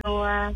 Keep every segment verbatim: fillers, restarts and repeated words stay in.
Noa.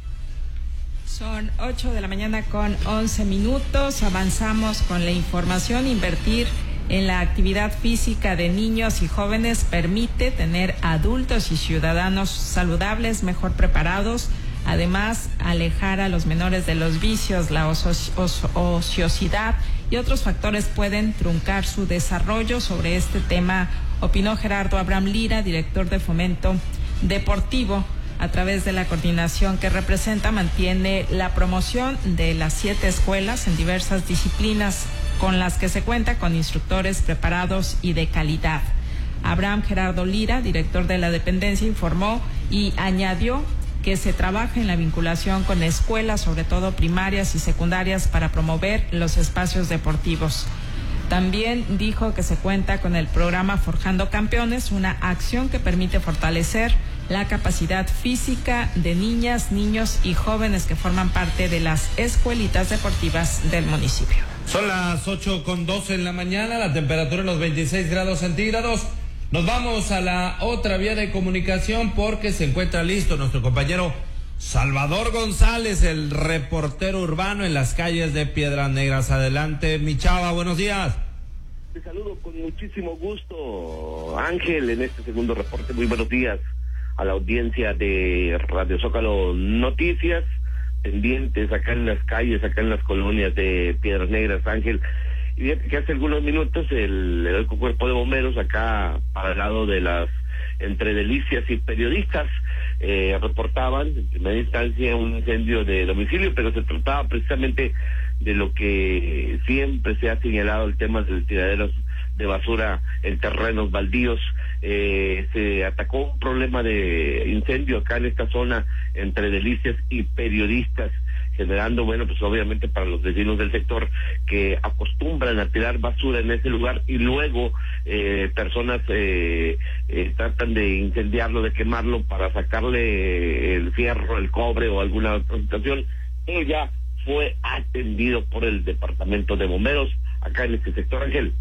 Son ocho de la mañana con once minutos. Avanzamos con la información. Invertir en la actividad física de niños y jóvenes permite tener adultos y ciudadanos saludables, mejor preparados. Además, alejar a los menores de los vicios, la oso- oso- ociosidad y otros factores pueden truncar su desarrollo. Sobre este tema opinó Gerardo Abraham Lira, director de Fomento Deportivo. A través de la coordinación que representa, mantiene la promoción de las siete escuelas en diversas disciplinas con las que se cuenta con instructores preparados y de calidad. Abraham Gerardo Lira, director de la dependencia, informó y añadió que se trabaja en la vinculación con escuelas, sobre todo primarias y secundarias, para promover los espacios deportivos. También dijo que se cuenta con el programa Forjando Campeones, una acción que permite fortalecer la capacidad física de niñas, niños y jóvenes que forman parte de las escuelitas deportivas del municipio. Son las ocho con doce en la mañana, la temperatura en los veintiséis grados centígrados. Nos vamos a la otra vía de comunicación porque se encuentra listo nuestro compañero Salvador González, el reportero urbano en las calles de Piedras Negras. Adelante, mi chava, buenos días. Te saludo con muchísimo gusto, Ángel, en este segundo reporte. Muy buenos días a la audiencia de Radio Zócalo Noticias, pendientes acá en las calles, acá en las colonias de Piedras Negras, Ángel. Y fíjate que hace algunos minutos el heroico cuerpo de bomberos acá para el lado de las entre Delicias y Periodistas eh, reportaban en primera instancia un incendio de domicilio, pero se trataba precisamente de lo que siempre se ha señalado, el tema de los tiraderos de basura en terrenos baldíos. Eh, se atacó un problema de incendio acá en esta zona entre Delicias y Periodistas, generando, bueno, pues obviamente para los vecinos del sector que acostumbran a tirar basura en ese lugar y luego eh, personas eh, eh, tratan de incendiarlo, de quemarlo para sacarle el fierro, el cobre o alguna otra situación. Pero ya fue atendido por el departamento de bomberos acá en este sector, Ángel.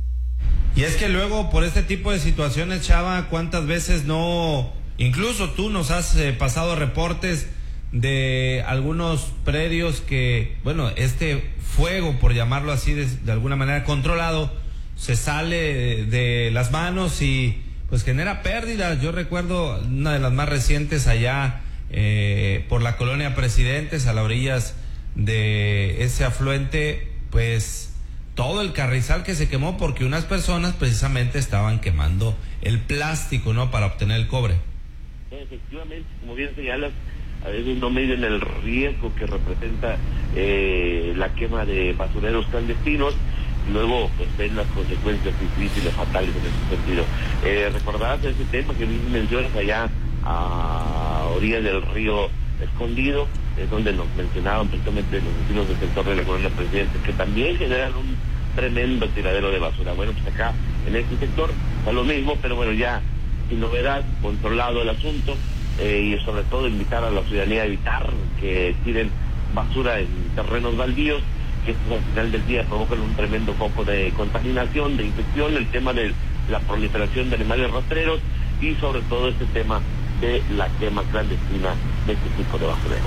Y es que luego por este tipo de situaciones, Chava, ¿cuántas veces no? Incluso tú nos has eh, pasado reportes de algunos predios que, bueno, este fuego, por llamarlo así, de, de alguna manera controlado, se sale de, de las manos y pues genera pérdidas. Yo recuerdo una de las más recientes allá eh, por la colonia Presidentes, a las orillas de ese afluente, pues todo el carrizal que se quemó porque unas personas precisamente estaban quemando el plástico, ¿no?, para obtener el cobre. Efectivamente, como bien señalas, a veces no miden el riesgo que representa eh, la quema de basureros clandestinos, y luego pues ven las consecuencias difíciles, fatales en ese sentido. Eh, recordarás ese tema que bien mencionas allá a orillas del río Escondido, es donde nos mencionaban precisamente los vecinos del sector de la colonia Presidente, que también generan un tremendo tiradero de basura. Bueno, pues acá en este sector está lo mismo, pero bueno, ya sin novedad, controlado el asunto, eh, y sobre todo invitar a la ciudadanía a evitar que tiren basura en terrenos baldíos, que estos al final del día provocan un tremendo foco de contaminación, de infección, el tema de la proliferación de animales rastreros y sobre todo este tema de la quema clandestina de este tipo de basureros.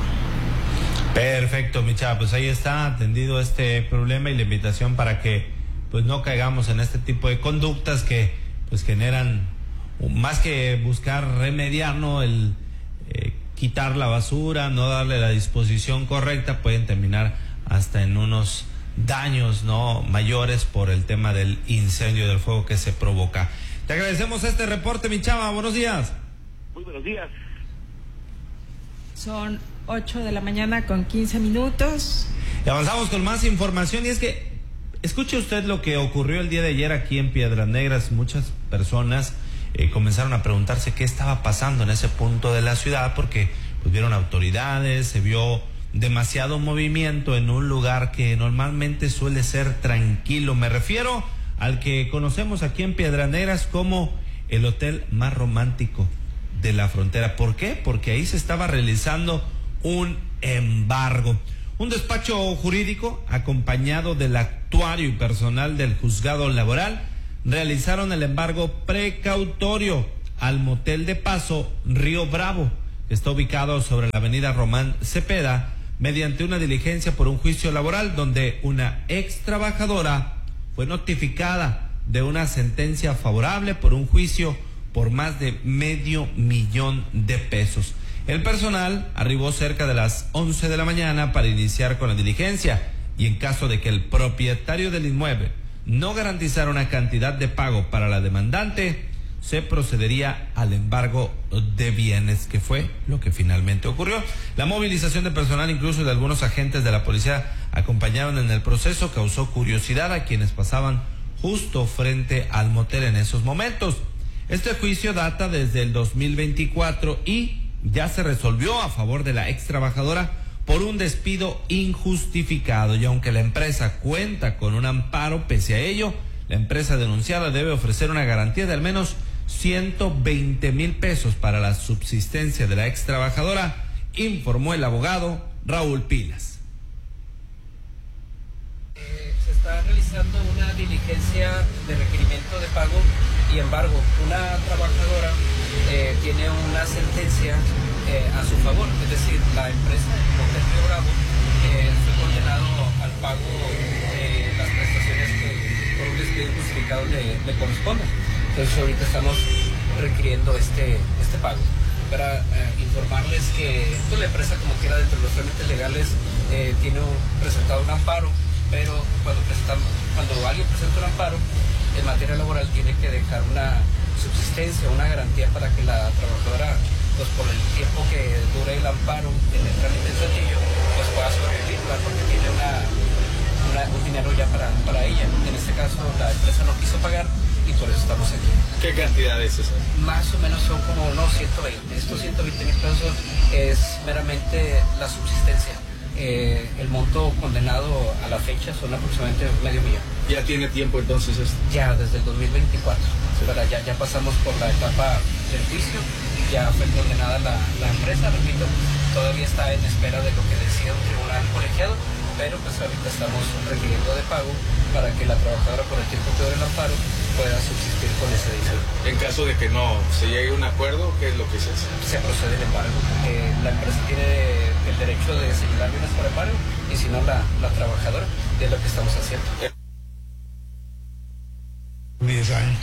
Perfecto, mi chava, pues ahí está atendido este problema y la invitación para que pues no caigamos en este tipo de conductas que pues generan, más que buscar remediar, ¿no?, el eh, quitar la basura, no darle la disposición correcta, pueden terminar hasta en unos daños, ¿no?, mayores por el tema del incendio, del fuego que se provoca. Te agradecemos este reporte, mi chava, buenos días. Muy buenos días. Son ocho de la mañana con quince minutos. Y avanzamos con más información, y es que escuche usted lo que ocurrió el día de ayer aquí en Piedras Negras. Muchas personas eh, comenzaron a preguntarse qué estaba pasando en ese punto de la ciudad, porque pues vieron autoridades, se vio demasiado movimiento en un lugar que normalmente suele ser tranquilo. Me refiero al que conocemos aquí en Piedras Negras como el hotel más romántico de la frontera. ¿Por qué? Porque ahí se estaba realizando un embargo. Un despacho jurídico acompañado del actuario y personal del juzgado laboral realizaron el embargo precautorio al motel de paso Río Bravo, está ubicado sobre la avenida Román Cepeda, mediante una diligencia por un juicio laboral donde una ex trabajadora fue notificada de una sentencia favorable por un juicio por más de medio millón de pesos. El personal arribó cerca de las once de la mañana para iniciar con la diligencia y en caso de que el propietario del inmueble no garantizara una cantidad de pago para la demandante, se procedería al embargo de bienes, que fue lo que finalmente ocurrió. La movilización de personal, incluso de algunos agentes de la policía, acompañaron en el proceso, causó curiosidad a quienes pasaban justo frente al motel en esos momentos. Este juicio data desde el dos mil veinticuatro y ya se resolvió a favor de la ex trabajadora por un despido injustificado, y aunque la empresa cuenta con un amparo, pese a ello, la empresa denunciada debe ofrecer una garantía de al menos ciento veinte mil pesos para la subsistencia de la ex trabajadora, informó el abogado Raúl Pilas. Eh, se está realizando una diligencia de requerimiento de pago y embargo. Una trabajadora eh, tiene una sentencia eh, a su favor, es decir, la empresa, el Motel Río Bravo, eh, fue condenado al pago de las prestaciones que por un despido injustificado le, le corresponden. Entonces ahorita estamos requiriendo este, este pago para eh, informarles que pues, la empresa, como quiera, dentro de los trámites legales eh, tiene un, presentado un amparo, pero cuando, presentan, cuando alguien presenta un amparo en materia laboral tiene que dejar una subsistencia, una garantía para que la trabajadora, pues por el tiempo que dure el amparo en el trámite sencillo, pues pueda sobrevivir, ¿verdad? Porque tiene una, una, un dinero ya para, para ella. En este caso la empresa no quiso pagar y por eso estamos aquí. ¿Qué cantidad es esa? Más o menos son como unos ciento veinte. Estos ciento veinte mil pesos es meramente la subsistencia. Eh, el monto condenado a la fecha son aproximadamente medio millón. ¿Ya tiene tiempo entonces esto? Ya, desde el dos mil veinticuatro. Sí. Pero ya, ya pasamos por la etapa del juicio, ya fue condenada la, la empresa, repito, todavía está en espera de lo que decida un tribunal colegiado, pero pues ahorita estamos requiriendo de pago para que la trabajadora, por el tiempo que dure el amparo, pueda subsistir con ese dinero. En caso de que no se llegue a un acuerdo, ¿qué es lo que se hace? Se procede el embargo. Eh, la empresa tiene el derecho de señalar bienes por embargo y si no la, la trabajadora, es lo que estamos haciendo. diez años.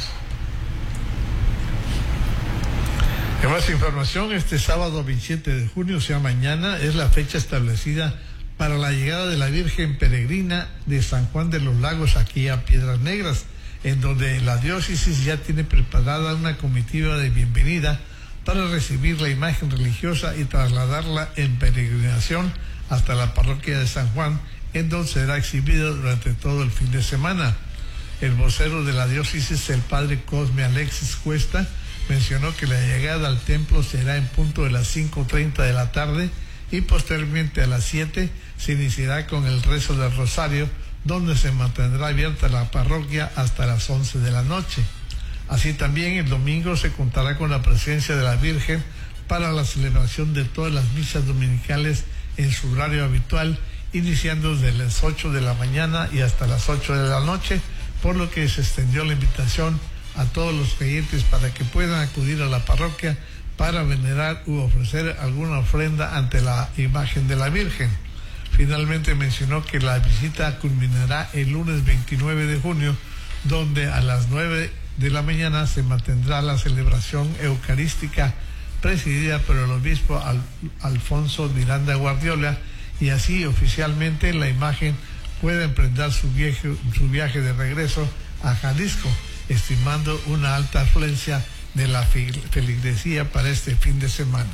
En más información, este sábado veintisiete de junio, o sea mañana, es la fecha establecida para la llegada de la Virgen Peregrina de San Juan de los Lagos aquí a Piedras Negras, en donde la diócesis ya tiene preparada una comitiva de bienvenida para recibir la imagen religiosa y trasladarla en peregrinación hasta la parroquia de San Juan, en donde será exhibida durante todo el fin de semana. El vocero de la diócesis, el padre Cosme Alexis Cuesta, mencionó que la llegada al templo será en punto de las cinco treinta de la tarde y posteriormente a las siete se iniciará con el rezo del rosario, donde se mantendrá abierta la parroquia hasta las once de la noche. Así también el domingo se contará con la presencia de la Virgen para la celebración de todas las misas dominicales en su horario habitual, iniciando desde las ocho de la mañana y hasta las ocho de la noche, por lo que se extendió la invitación a todos los creyentes para que puedan acudir a la parroquia para venerar u ofrecer alguna ofrenda ante la imagen de la Virgen. Finalmente mencionó que la visita culminará el lunes veintinueve de junio, donde a las nueve de la mañana se mantendrá la celebración eucarística presidida por el obispo Al- Alfonso Miranda Guardiola, y así oficialmente la imagen puede emprender su viaje, su viaje de regreso a Jalisco, estimando una alta afluencia de la feligresía para este fin de semana.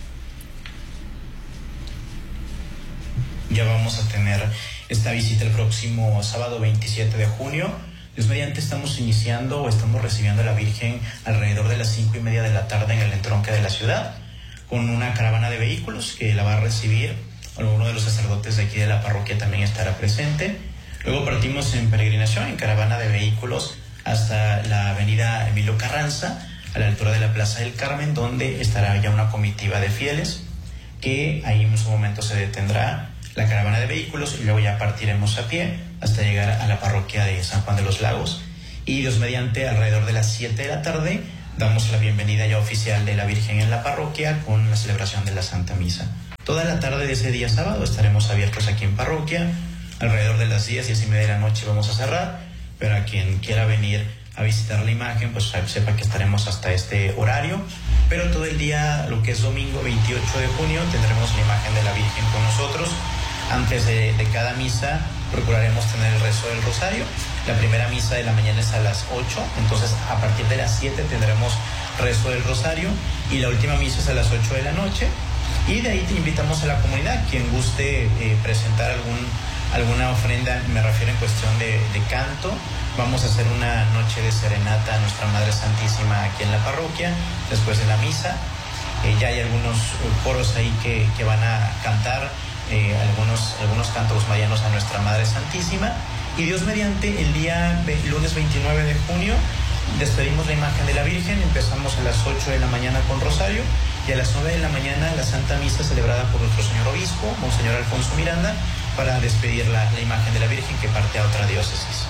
Ya vamos a tener esta visita el próximo sábado veintisiete de junio. Dios mediante, estamos iniciando o estamos recibiendo a la Virgen alrededor de las cinco y media de la tarde en el entronque de la ciudad, con una caravana de vehículos que la va a recibir. Uno de los sacerdotes de aquí de la parroquia también estará presente. Luego partimos en peregrinación en caravana de vehículos hasta la avenida Emilio Carranza, a la altura de la Plaza del Carmen, donde estará ya una comitiva de fieles, que ahí en su momento se detendrá la caravana de vehículos y luego ya partiremos a pie hasta llegar a la parroquia de San Juan de los Lagos. Y Dios mediante, alrededor de las siete de la tarde damos la bienvenida ya oficial de la Virgen en la parroquia con la celebración de la Santa Misa. Toda la tarde de ese día sábado estaremos abiertos aquí en parroquia. Alrededor de las diez, diez y media de la noche vamos a cerrar, pero a quien quiera venir a visitar la imagen, pues sepa que estaremos hasta este horario. Pero todo el día, lo que es domingo veintiocho de junio, tendremos la imagen de la Virgen con nosotros. Antes de, de cada misa procuraremos tener el rezo del rosario. La primera misa de la mañana es a las ocho, entonces a partir de las siete tendremos rezo del rosario y la última misa es a las ocho de la noche. Y de ahí te invitamos a la comunidad, quien guste eh, presentar algún, alguna ofrenda, me refiero en cuestión de, de canto. Vamos a hacer una noche de serenata a Nuestra Madre Santísima aquí en la parroquia, después de la misa. Eh, ya hay algunos coros ahí que, que van a cantar eh, algunos, algunos cantos marianos a Nuestra Madre Santísima. Y Dios mediante, el día lunes veintinueve de junio, despedimos la imagen de la Virgen. Empezamos a las ocho de la mañana con rosario y a las nueve de la mañana la Santa Misa celebrada por nuestro señor obispo, Monseñor Alfonso Miranda, para despedir la, la imagen de la Virgen que parte a otra diócesis.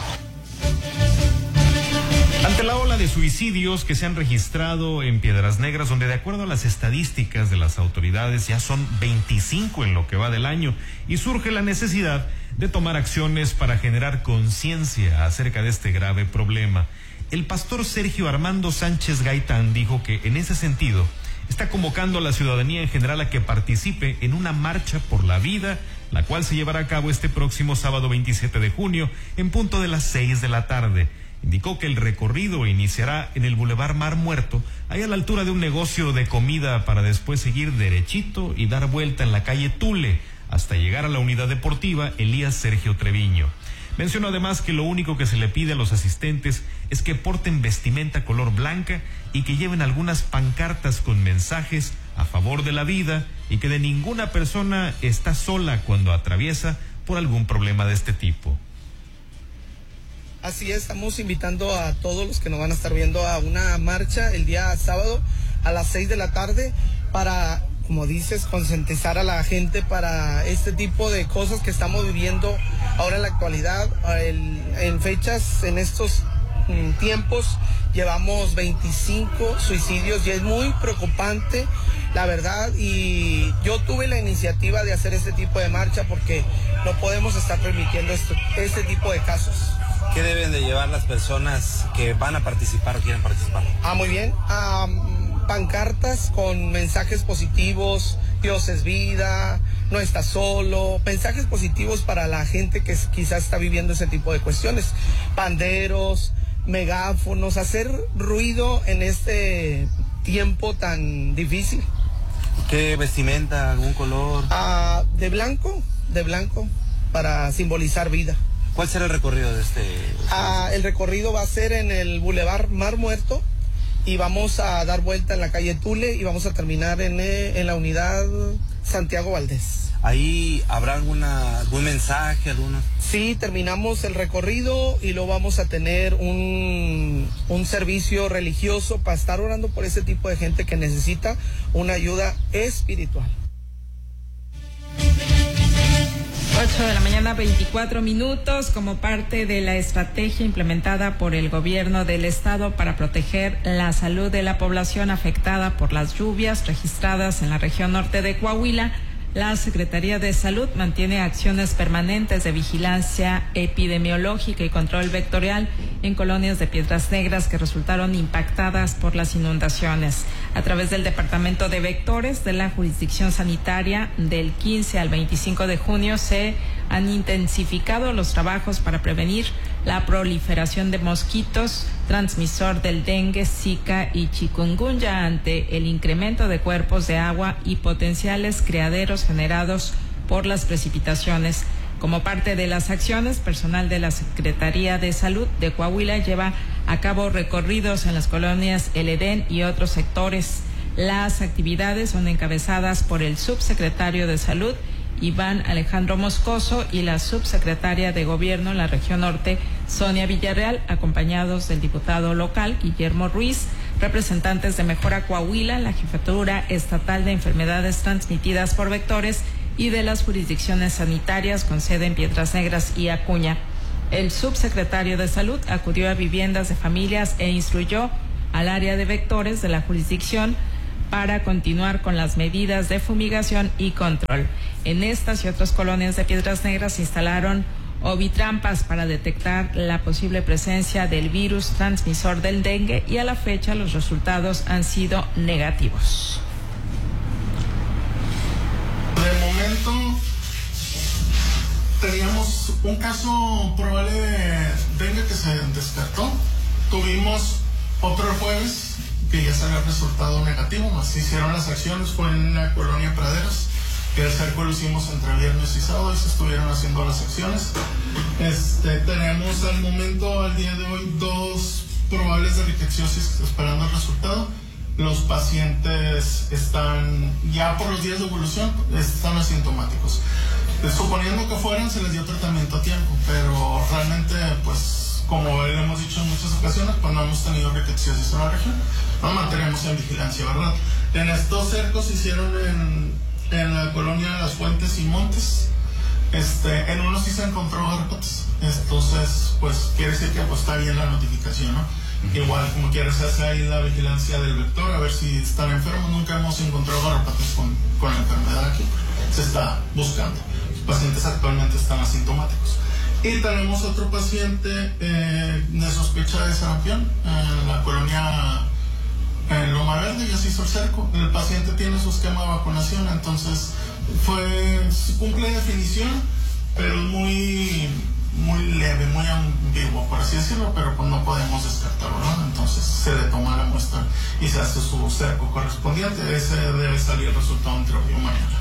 Ante la ola de suicidios que se han registrado en Piedras Negras, donde de acuerdo a las estadísticas de las autoridades ya son veinticinco en lo que va del año, y surge la necesidad de tomar acciones para generar conciencia acerca de este grave problema. El pastor Sergio Armando Sánchez Gaitán dijo que en ese sentido está convocando a la ciudadanía en general a que participe en una marcha por la vida, la cual se llevará a cabo este próximo sábado veintisiete de junio en punto de las seis de la tarde. Indicó que el recorrido iniciará en el Boulevard Mar Muerto, ahí a la altura de un negocio de comida, para después seguir derechito y dar vuelta en la calle Tule hasta llegar a la unidad deportiva Elías Sergio Treviño. Mencionó además que lo único que se le pide a los asistentes es que porten vestimenta color blanca y que lleven algunas pancartas con mensajes a favor de la vida y que de ninguna persona está sola cuando atraviesa por algún problema de este tipo. Así es, estamos invitando a todos los que nos van a estar viendo a una marcha el día sábado a las seis de la tarde para, como dices, concientizar a la gente para este tipo de cosas que estamos viviendo ahora en la actualidad. El, en fechas, en estos mm, tiempos, llevamos veinticinco suicidios y es muy preocupante, la verdad, y yo tuve la iniciativa de hacer este tipo de marcha porque no podemos estar permitiendo este, este tipo de casos. ¿Qué deben de llevar las personas que van a participar o quieren participar? Ah, muy bien. Um, pancartas con mensajes positivos, Dios es vida, no estás solo, mensajes positivos para la gente que quizás está viviendo ese tipo de cuestiones. Panderos, megáfonos, hacer ruido en este tiempo tan difícil. ¿Qué vestimenta, algún color? Ah, de blanco, de blanco, para simbolizar vida. ¿Cuál será el recorrido de este? Ah, el recorrido va a ser en el Boulevard Mar Muerto y vamos a dar vuelta en la calle Tule y vamos a terminar en, en la unidad Santiago Valdés. ¿Ahí habrá alguna, algún mensaje? Alguna? Sí, terminamos el recorrido y luego vamos a tener un, un servicio religioso para estar orando por ese tipo de gente que necesita una ayuda espiritual. ocho de la mañana, veinticuatro minutos, como parte de la estrategia implementada por el gobierno del estado para proteger la salud de la población afectada por las lluvias registradas en la región norte de Coahuila. La Secretaría de Salud mantiene acciones permanentes de vigilancia epidemiológica y control vectorial en colonias de Piedras Negras que resultaron impactadas por las inundaciones. A través del Departamento de Vectores de la Jurisdicción Sanitaria, del quince al veinticinco de junio se han intensificado los trabajos para prevenir la proliferación de mosquitos transmisor del dengue, zika y chikungunya ante el incremento de cuerpos de agua y potenciales criaderos generados por las precipitaciones. Como parte de las acciones, personal de la Secretaría de Salud de Coahuila lleva a cabo recorridos en las colonias El Edén y otros sectores. Las actividades son encabezadas por el subsecretario de Salud, Iván Alejandro Moscoso, y la subsecretaria de Gobierno en la región norte, Sonia Villarreal, acompañados del diputado local, Guillermo Ruiz, representantes de Mejora Coahuila, la Jefatura Estatal de Enfermedades Transmitidas por Vectores y de las jurisdicciones sanitarias con sede en Piedras Negras y Acuña. El subsecretario de Salud acudió a viviendas de familias e instruyó al área de vectores de la jurisdicción para continuar con las medidas de fumigación y control. En estas y otras colonias de Piedras Negras se instalaron ovitrampas para detectar la posible presencia del virus transmisor del dengue y a la fecha los resultados han sido negativos. De momento teníamos un caso probable de dengue que se descartó. Tuvimos otro jueves que ya salió el resultado negativo, más se hicieron las acciones, fue en la colonia Praderas, que el cerco lo hicimos entre viernes y sábado y se estuvieron haciendo las acciones. Este, tenemos al momento, al día de hoy, dos probables de rickettsiosis esperando el resultado. Los pacientes están ya por los días de evolución, están asintomáticos. Suponiendo que fueran, se les dio tratamiento a tiempo, pero realmente, pues, como le hemos dicho en muchas ocasiones, cuando hemos tenido rickettsiosis en la región, nos mantenemos en vigilancia, ¿verdad? En estos cercos se hicieron en, en la colonia Las Fuentes y Montes. Este, en uno sí se encontró garrapatas. Entonces, pues, quiere decir que pues, está bien la notificación, ¿no? Uh-huh. Igual, como quiera, se hace ahí la vigilancia del vector, a ver si están enfermos. Nunca hemos encontrado garrapatas con, con la enfermedad aquí. Se está buscando. Los pacientes actualmente están asintomáticos. Y tenemos otro paciente eh, de sospecha de sarampión en la colonia en Loma Verde, ya se hizo el cerco. El paciente tiene su esquema de vacunación, entonces fue cumple definición, pero es muy, muy leve, muy ambiguo, por así decirlo, pero pues no podemos descartarlo, ¿no? Entonces se le toma la muestra y se hace su cerco correspondiente. Ese debe salir el resultado entre hoy y mañana.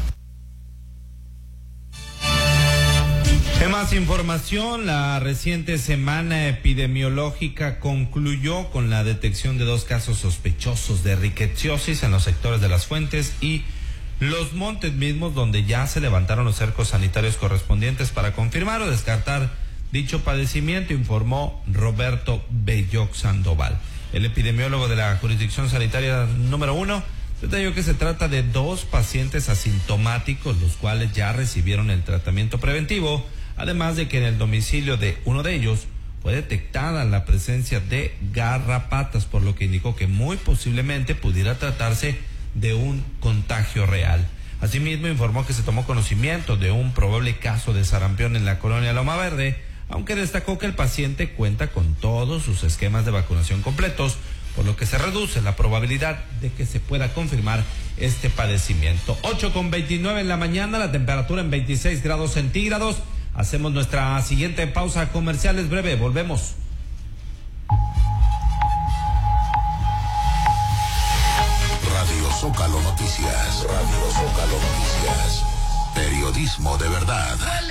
En más información, la reciente semana epidemiológica concluyó con la detección de dos casos sospechosos de rickettsiosis en los sectores de Las Fuentes y Los Montes mismos, donde ya se levantaron los cercos sanitarios correspondientes para confirmar o descartar dicho padecimiento, informó Roberto Belloc Sandoval. El epidemiólogo de la jurisdicción sanitaria número uno detalló que se trata de dos pacientes asintomáticos, los cuales ya recibieron el tratamiento preventivo, además de que en el domicilio de uno de ellos fue detectada la presencia de garrapatas, por lo que indicó que muy posiblemente pudiera tratarse de un contagio real. Asimismo, informó que se tomó conocimiento de un probable caso de sarampión en la colonia Loma Verde, aunque destacó que el paciente cuenta con todos sus esquemas de vacunación completos, por lo que se reduce la probabilidad de que se pueda confirmar este padecimiento. ocho con veintinueve en la mañana, la temperatura en veintiséis grados centígrados. Hacemos nuestra siguiente pausa comercial, es breve, volvemos. Radio Zócalo Noticias, Radio Zócalo Noticias, periodismo de verdad.